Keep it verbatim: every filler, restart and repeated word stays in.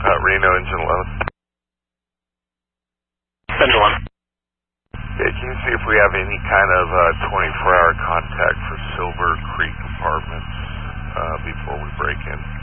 Uh, Reno, engine eleven. Engine eleven. Yeah, can you see if we have any kind of uh, twenty-four hour contact for Silver Creek Apartments uh, before we break in?